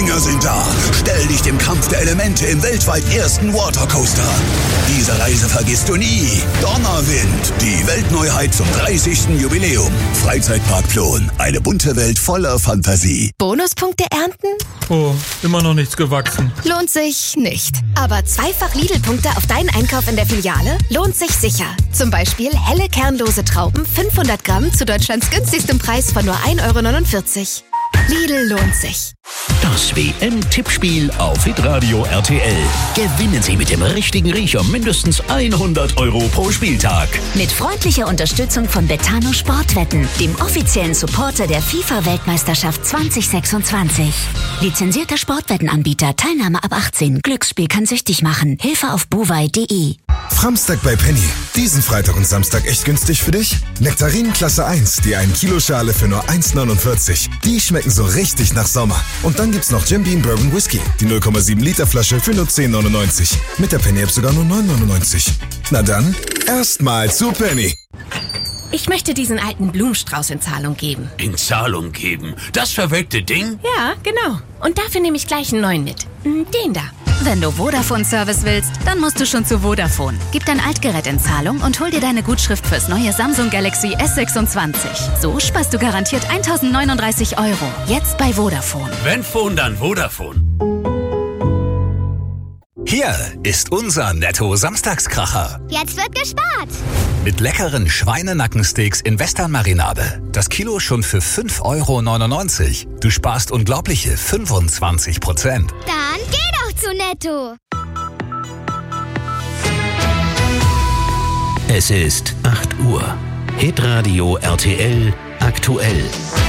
Wikinger sind da. Stell dich dem Kampf der Elemente im weltweit ersten Watercoaster. Diese Reise vergisst du nie. Donnerwind, die Weltneuheit zum 30. Jubiläum. Freizeitpark Plon, eine bunte Welt voller Fantasie. Bonuspunkte ernten? Oh, immer noch nichts gewachsen. Lohnt sich nicht. Aber zweifach Lidl-Punkte auf deinen Einkauf in der Filiale lohnt sich sicher. Zum Beispiel helle kernlose Trauben 500 Gramm zu Deutschlands günstigstem Preis von nur 1,49 €. Lidl lohnt sich. Das WM-Tippspiel auf Hitradio RTL. Gewinnen Sie mit dem richtigen Riecher mindestens 100 € pro Spieltag. Mit freundlicher Unterstützung von Betano Sportwetten, dem offiziellen Supporter der FIFA-Weltmeisterschaft 2026. Lizenzierter Sportwettenanbieter, Teilnahme ab 18. Glücksspiel kann süchtig machen. Hilfe auf bovai.de. Framstag bei Penny. Diesen Freitag und Samstag echt günstig für dich? Nektarinen Klasse 1, die 1 Kilo Schale für nur 1,49. Die schmecken so richtig nach Sommer. Und dann gibt's noch Jim Beam Bourbon Whisky, die 0,7 Liter Flasche für nur 10,99. Mit der Penny-App sogar nur 9,99. Na dann, erstmal zu Penny. Ich möchte diesen alten Blumenstrauß in Zahlung geben. In Zahlung geben? Das verwelkte Ding? Ja, genau. Und dafür nehme ich gleich einen neuen mit. Den da. Wenn du Vodafone-Service willst, dann musst du schon zu Vodafone. Gib dein Altgerät in Zahlung und hol dir deine Gutschrift fürs neue Samsung Galaxy S26. So sparst du garantiert 1.039 €. Jetzt bei Vodafone. Wenn Phone, dann Vodafone. Hier ist unser Netto-Samstagskracher. Jetzt wird gespart. Mit leckeren Schweinenackensteaks in Western-Marinade. Das Kilo schon für 5,99 €. Du sparst unglaubliche 25%. Dann geh doch zu Netto. Es ist 8 Uhr. Hitradio RTL aktuell.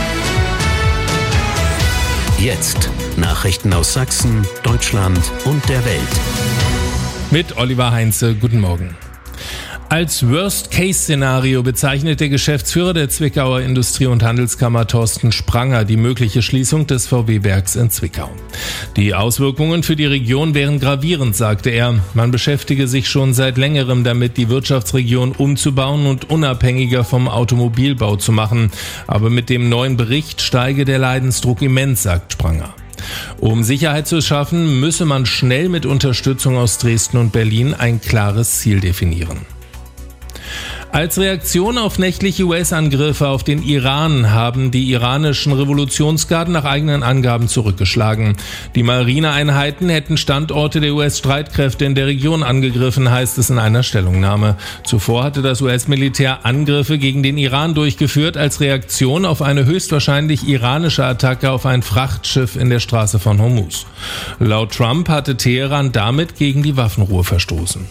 Jetzt Nachrichten aus Sachsen, Deutschland und der Welt. Mit Oliver Heinze, guten Morgen. Als Worst-Case-Szenario bezeichnet der Geschäftsführer der Zwickauer Industrie- und Handelskammer Thorsten Spranger die mögliche Schließung des VW-Werks in Zwickau. Die Auswirkungen für die Region wären gravierend, sagte er. Man beschäftige sich schon seit längerem damit, die Wirtschaftsregion umzubauen und unabhängiger vom Automobilbau zu machen. Aber mit dem neuen Bericht steige der Leidensdruck immens, sagt Spranger. Um Sicherheit zu schaffen, müsse man schnell mit Unterstützung aus Dresden und Berlin ein klares Ziel definieren. Als Reaktion auf nächtliche US-Angriffe auf den Iran haben die iranischen Revolutionsgarden nach eigenen Angaben zurückgeschlagen. Die Marineeinheiten hätten Standorte der US-Streitkräfte in der Region angegriffen, heißt es in einer Stellungnahme. Zuvor hatte das US-Militär Angriffe gegen den Iran durchgeführt als Reaktion auf eine höchstwahrscheinlich iranische Attacke auf ein Frachtschiff in der Straße von Hormuz. Laut Trump hatte Teheran damit gegen die Waffenruhe verstoßen.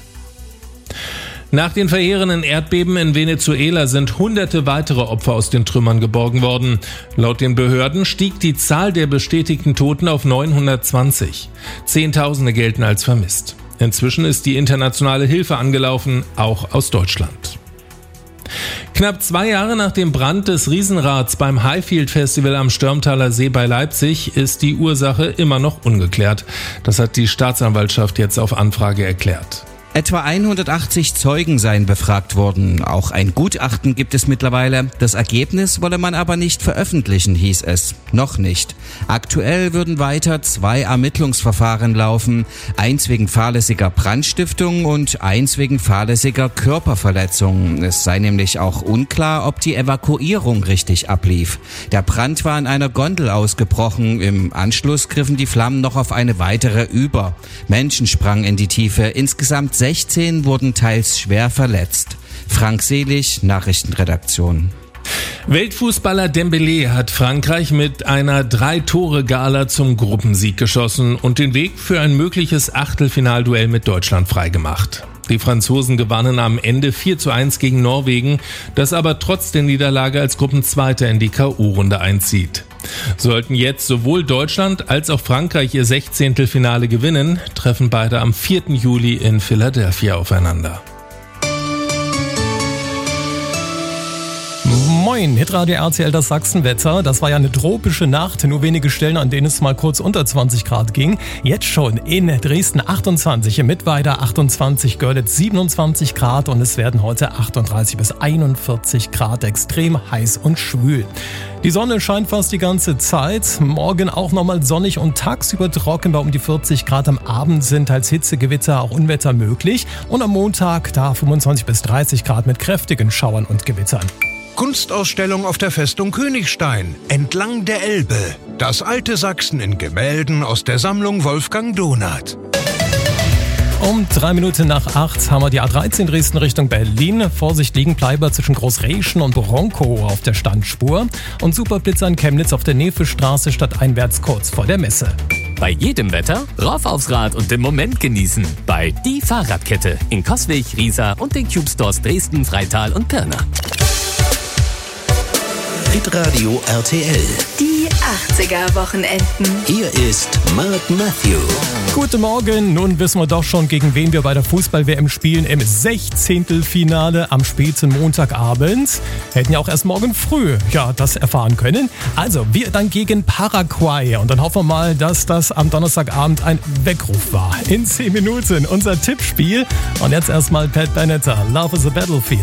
Nach den verheerenden Erdbeben in Venezuela sind hunderte weitere Opfer aus den Trümmern geborgen worden. Laut den Behörden stieg die Zahl der bestätigten Toten auf 920. Zehntausende gelten als vermisst. Inzwischen ist die internationale Hilfe angelaufen, auch aus Deutschland. Knapp 2 Jahre nach dem Brand des Riesenrads beim Highfield Festival am Störmtaler See bei Leipzig ist die Ursache immer noch ungeklärt. Das hat die Staatsanwaltschaft jetzt auf Anfrage erklärt. Etwa 180 Zeugen seien befragt worden. Auch ein Gutachten gibt es mittlerweile. Das Ergebnis wolle man aber nicht veröffentlichen, hieß es. Noch nicht. Aktuell würden weiter 2 Ermittlungsverfahren laufen. Eins wegen fahrlässiger Brandstiftung und eins wegen fahrlässiger Körperverletzung. Es sei nämlich auch unklar, ob die Evakuierung richtig ablief. Der Brand war in einer Gondel ausgebrochen. Im Anschluss griffen die Flammen noch auf eine weitere über. Menschen sprangen in die Tiefe. Insgesamt 16 wurden teils schwer verletzt. Frank Selig, Nachrichtenredaktion. Weltfußballer Dembélé hat Frankreich mit einer 3-Tore-Gala zum Gruppensieg geschossen und den Weg für ein mögliches Achtelfinalduell mit Deutschland freigemacht. Die Franzosen gewannen am Ende 4:1 gegen Norwegen, das aber trotz der Niederlage als Gruppenzweiter in die K.O.-Runde einzieht. Sollten jetzt sowohl Deutschland als auch Frankreich ihr 16. Finale gewinnen, treffen beide am 4. Juli in Philadelphia aufeinander. Moin. 9, Hitradio RTL, das Sachsenwetter. Das war ja eine tropische Nacht, nur wenige Stellen, an denen es mal kurz unter 20 Grad ging. Jetzt schon in Dresden 28, in Mittweida 28, Görlitz 27 Grad und es werden heute 38 bis 41 Grad, extrem heiß und schwül. Die Sonne scheint fast die ganze Zeit, morgen auch nochmal sonnig und tagsüber trocken bei um die 40 Grad. Am Abend sind als Hitzegewitter auch Unwetter möglich und am Montag da 25 bis 30 Grad mit kräftigen Schauern und Gewittern. Kunstausstellung auf der Festung Königstein, entlang der Elbe. Das alte Sachsen in Gemälden aus der Sammlung Wolfgang Donath. Um 3 Minuten nach 8 haben wir die A13 Dresden Richtung Berlin. Vorsicht, Liegenbleiber zwischen Großreschen und Bronkow auf der Standspur. Und Superblitzer in Chemnitz auf der Nefelstraße stadteinwärts kurz vor der Messe. Bei jedem Wetter rauf aufs Rad und den Moment genießen. Bei Die Fahrradkette in Coswig, Riesa und den Cube Stores Dresden, Freital und Pirna. Hitradio RTL. Die 80er-Wochenenden. Hier ist Mark Matthew. Guten Morgen, nun wissen wir doch schon, gegen wen wir bei der Fußball-WM spielen im 16. Finale am späten Montagabend. Hätten ja auch erst morgen früh das erfahren können. Also, wir dann gegen Paraguay und dann hoffen wir mal, dass das am Donnerstagabend ein Weckruf war. In 10 Minuten unser Tippspiel und jetzt erstmal Pat Benatar, Love is a Battlefield.